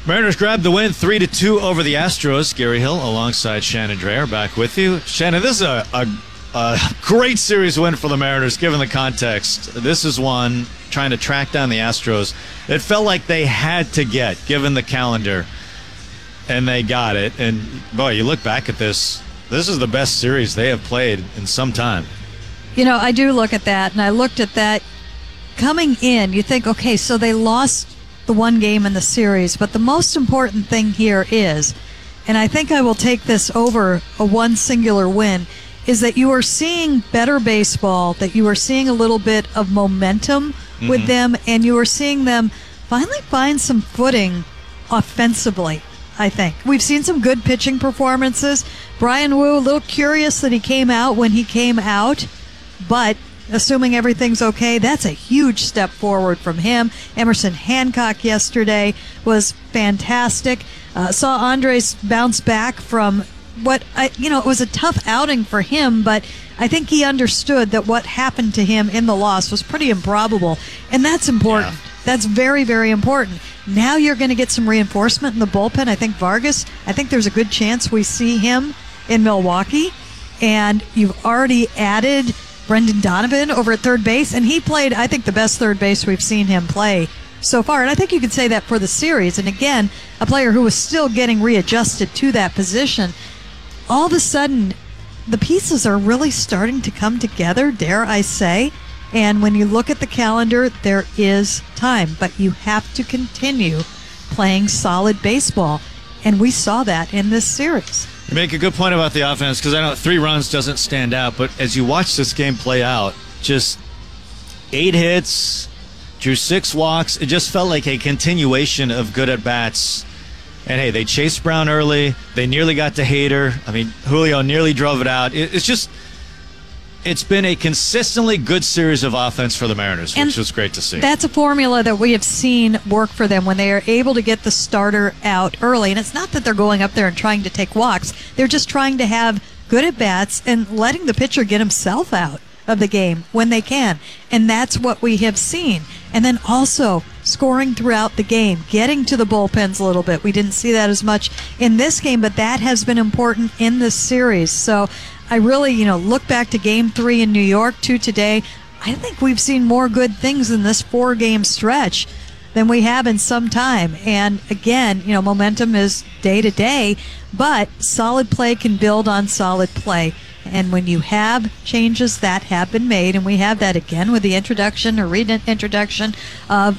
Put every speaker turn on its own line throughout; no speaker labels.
Mariners grabbed the win 3-2 over the Astros. Gary Hill alongside Shannon Drayer back with you. Shannon, this is a great series win for the Mariners given the context. This is one trying to track down the Astros. It felt like they had to get, given the calendar, and they got it. And, boy, you look back at this, this is the best series they have played in some time.
You know, I do look at that, and I looked at that coming in. You think, okay, so they lost the one game in the series, but the most important thing here is, and I think I will take this over a one singular win, is that you are seeing better baseball, that you are seeing a little bit of momentum with them, and you are seeing them finally find some footing offensively, I think. We've seen some good pitching performances. Bryan Woo, a little curious that he came out when he came out, but assuming everything's okay, that's a huge step forward from him. Emerson Hancock yesterday was fantastic. Saw Andres bounce back from it was a tough outing for him, but I think he understood that what happened to him in the loss was pretty improbable, and that's important. Yeah. That's very, very important. Now you're going to get some reinforcement in the bullpen. I think there's a good chance we see him in Milwaukee, and you've already added Brendan Donovan over at third base, and he played, I think, the best third base we've seen him play so far. And I think you could say that for the series. And again, a player who was still getting readjusted to that position. All of a sudden, the pieces are really starting to come together, dare I say. And when you look at the calendar, there is time. But you have to continue playing solid baseball. And we saw that in this series.
You make a good point about the offense, because I know 3 runs doesn't stand out, but as you watch this game play out, just 8 hits, drew 6 walks. It just felt like a continuation of good at-bats. And, hey, they chased Brown early. They nearly got to Hader. I mean, Julio nearly drove it out. It's been a consistently good series of offense for the Mariners, which was great to see.
That's a formula that we have seen work for them when they are able to get the starter out early. And it's not that they're going up there and trying to take walks. They're just trying to have good at-bats and letting the pitcher get himself out of the game when they can. And that's what we have seen. And then also scoring throughout the game, getting to the bullpens a little bit. We didn't see that as much in this game, but that has been important in this series. So I really, look back to Game 3 in New York to today. I think we've seen more good things in this 4-game stretch than we have in some time. And again, momentum is day to day, but solid play can build on solid play. And when you have changes that have been made, and we have that again with the introduction or reintroduction of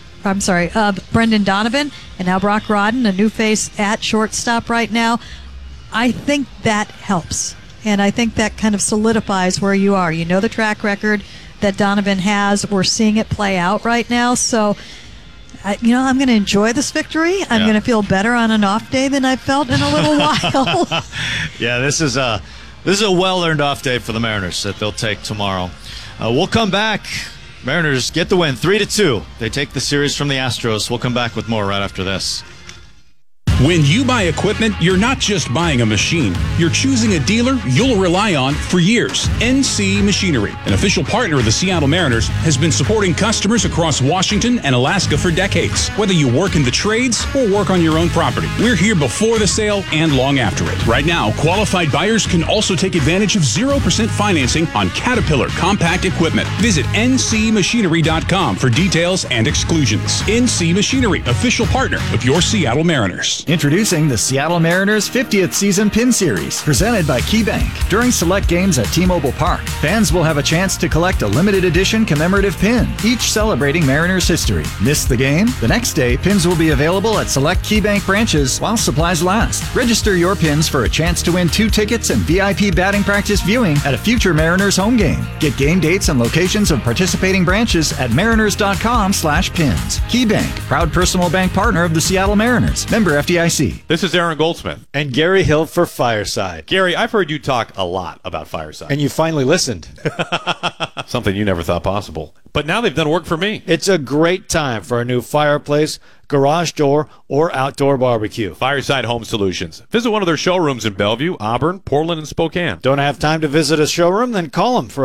Brendan Donovan, and now Brock Rodden, a new face at shortstop right now, I think that helps. And I think that kind of solidifies where you are. You know the track record that Donovan has. We're seeing it play out right now. So, I'm going to enjoy this victory. I'm going to feel better on an off day than I've felt in a little while.
Yeah, this is a well-earned off day for the Mariners that they'll take tomorrow. We'll come back. Mariners get the win, 3-2. They take the series from the Astros. We'll come back with more right after this.
When you buy equipment, you're not just buying a machine. You're choosing a dealer you'll rely on for years. NC Machinery, an official partner of the Seattle Mariners, has been supporting customers across Washington and Alaska for decades. Whether you work in the trades or work on your own property, we're here before the sale and long after it. Right now, qualified buyers can also take advantage of 0% financing on Caterpillar compact equipment. Visit ncmachinery.com for details and exclusions. NC Machinery, official partner of your Seattle Mariners.
Introducing the Seattle Mariners 50th Season Pin Series, presented by KeyBank. During select games at T-Mobile Park, fans will have a chance to collect a limited edition commemorative pin, each celebrating Mariners history. Miss the game? The next day, pins will be available at select KeyBank branches while supplies last. Register your pins for a chance to win 2 tickets and VIP batting practice viewing at a future Mariners home game. Get game dates and locations of participating branches at mariners.com/pins. KeyBank, proud personal bank partner of the Seattle Mariners. Member FDIC.
This is Aaron Goldsmith.
And Gary Hill for Fireside.
Gary, I've heard you talk a lot about Fireside.
And you finally listened.
Something you never thought possible. But now they've done work for me.
It's a great time for a new fireplace, garage door, or outdoor barbecue.
Fireside Home Solutions. Visit one of their showrooms in Bellevue, Auburn, Portland, and Spokane.
Don't have time to visit a showroom? Then call them for